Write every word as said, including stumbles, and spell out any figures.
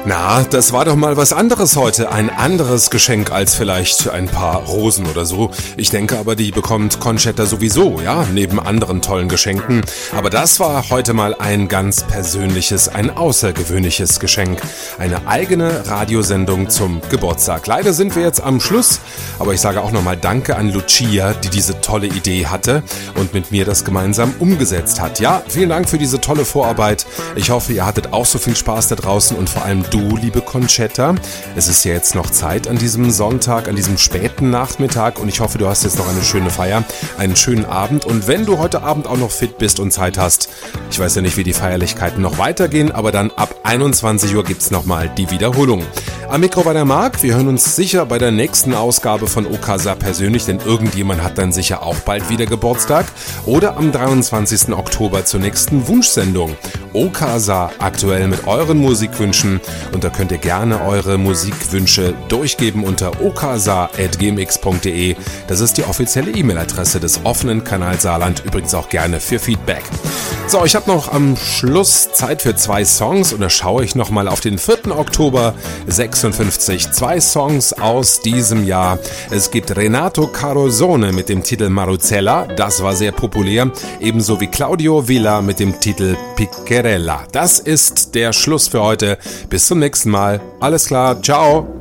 Na, das war doch mal was anderes heute. Ein anderes Geschenk als vielleicht ein paar Rosen oder so. Ich denke aber, die bekommt Conchetta sowieso, ja, neben anderen tollen Geschenken. Aber das war heute mal ein ganz persönliches, ein außergewöhnliches Geschenk. Eine eigene Radiosendung zum Geburtstag. Leider sind wir jetzt am Schluss, aber ich sage auch nochmal Danke an Lucia, die diese tolle Idee hatte und mit mir das gemeinsam umgesetzt hat. Ja, vielen Dank für diese tolle Vorarbeit. Ich hoffe, ihr hattet auch so viel Spaß da draußen und vor allem du, liebe Conchetta. Es ist ja jetzt noch Zeit an diesem Sonntag, an diesem späten Nachmittag und ich hoffe, du hast jetzt noch eine schöne Feier, einen schönen Abend und wenn du heute Abend auch noch fit bist und Zeit hast, ich weiß ja nicht, wie die Feierlichkeiten noch weitergehen, aber dann ab einundzwanzig Uhr gibt's nochmal die Wiederholung. Am Mikro war der Marc, wir hören uns sicher bei der nächsten Ausgabe von Okasa persönlich, denn irgendjemand hat dann sicher auch bald wieder Geburtstag oder am dreiundzwanzigsten Oktober zur nächsten Wunschsendung. Okasa aktuell mit euren Musikwünschen und da könnt ihr gerne eure Musikwünsche durchgeben unter okasa at gmx punkt de. Das ist die offizielle E-Mail-Adresse des offenen Kanals Saarland, übrigens auch gerne für Feedback. So, ich habe noch am Schluss Zeit für zwei Songs und da schaue ich nochmal auf den vierten Oktober sechsundfünfzig. Zwei Songs aus diesem Jahr. Es gibt Renato Carosone mit dem Titel Maruzella, das war sehr populär, ebenso wie Claudio Villa mit dem Titel Piccherella. Das ist der Schluss für heute. Bis zum nächsten Mal. Alles klar, ciao.